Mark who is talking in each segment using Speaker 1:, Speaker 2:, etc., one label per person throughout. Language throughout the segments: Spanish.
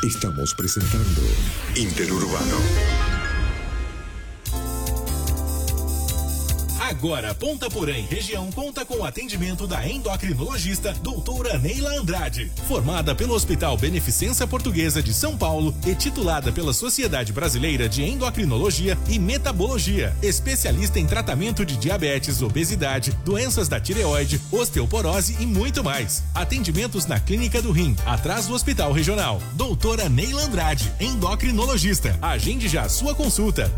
Speaker 1: Estamos presentando Interurbano.
Speaker 2: Agora, Ponta Porã e região conta com o atendimento da endocrinologista doutora Neila Andrade, formada pelo Hospital Beneficência Portuguesa de São Paulo e titulada pela Sociedade Brasileira de Endocrinologia e Metabologia, especialista em tratamento de diabetes, obesidade, doenças da tireoide, osteoporose e muito mais. Atendimentos na Clínica do Rim, atrás do Hospital Regional. Doutora Neila Andrade, endocrinologista. Agende já sua consulta,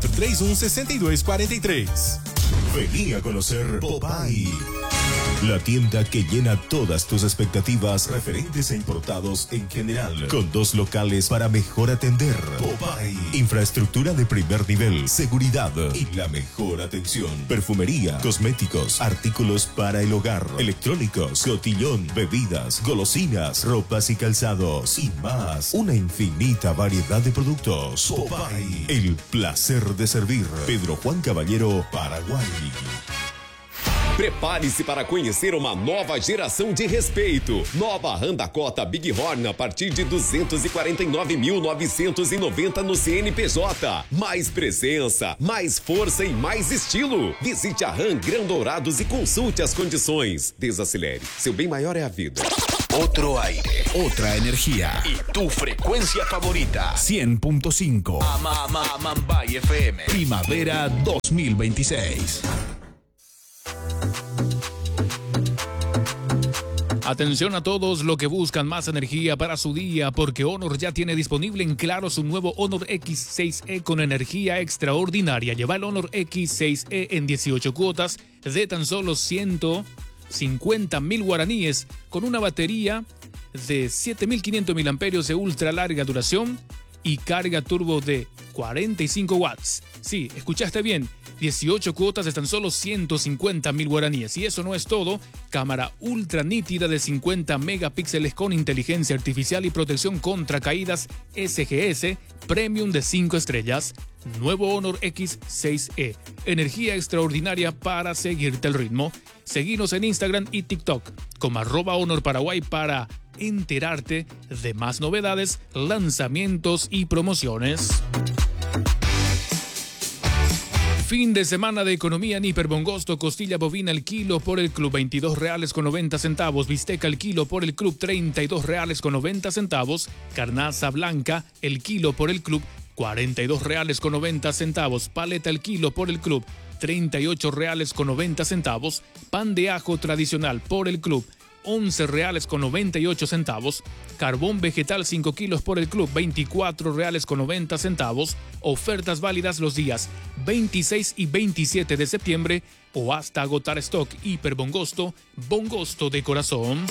Speaker 2: 3431-6243.
Speaker 3: Vení a conocer Popeye, la tienda que llena todas tus expectativas referentes e importados en general, con 2 locales para mejor atender. Popeye, infraestructura de primer nivel, seguridad y la mejor atención. Perfumería, cosméticos, artículos para el hogar, electrónicos, cotillón, bebidas, golosinas, ropas y calzados y más. Una infinita variedad de productos. Popeye, el placer de servir. Pedro Juan Caballero, Paraguay.
Speaker 4: Prepare-se para conhecer uma nova geração de respeito. Nova Honda Cota Big Horn a partir de 249.990 no CNPJ. Mais presença, mais força e mais estilo. Visite a RAM Gran Dourados e consulte as condições. Desacelere, seu bem maior é a vida.
Speaker 5: Otro aire, otra energía y tu frecuencia favorita 100.5 Amambay FM Primavera 2026.
Speaker 6: Atención a todos los que buscan más energía para su día, porque Honor ya tiene disponible en Claro su nuevo Honor X6E con energía extraordinaria. Lleva el Honor X6E en 18 cuotas de tan solo 150.000 guaraníes, con una batería de 7.500 miliamperios de ultra larga duración y carga turbo de 45 watts. Sí, escuchaste bien, 18 cuotas de tan solo 150.000 guaraníes. Y eso no es todo, cámara ultra nítida de 50 megapíxeles con inteligencia artificial y protección contra caídas SGS, Premium de 5 estrellas. Nuevo Honor X6E, energía extraordinaria para seguirte el ritmo. Seguinos en Instagram y TikTok como @Honor Paraguay para enterarte de más novedades, lanzamientos y promociones. Fin de semana de economía en Hiperbongosto. Costilla bovina el kilo por el club, 22 reales con 90 centavos. Bisteca el kilo por el club, 32 reales con 90 centavos. Carnaza blanca el kilo por el club, 42 reales con 90 centavos. Paleta el kilo por el club, 38 reales con 90 centavos. Pan de ajo tradicional por el club, 11 reales con 98 centavos. Carbón vegetal 5 kilos por el club, 24 reales con 90 centavos. Ofertas válidas los días 26 y 27 de septiembre o hasta agotar stock. Hiperbongosto, Bongosto de corazón.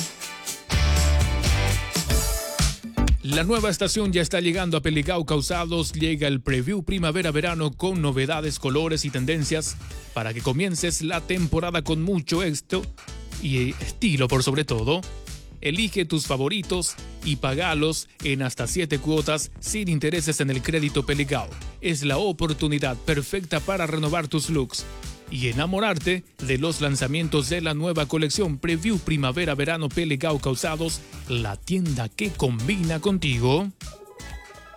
Speaker 6: La nueva estación ya está llegando a Peligao Causados. Llega el preview primavera-verano con novedades, colores y tendencias para que comiences la temporada con mucho éxito y estilo por sobre todo. Elige tus favoritos y pagalos en hasta 7 cuotas sin intereses en el crédito Peligao. Es la oportunidad perfecta para renovar tus looks y enamorarte de los lanzamientos de la nueva colección Preview Primavera-Verano Peligao Causados, la tienda que combina contigo.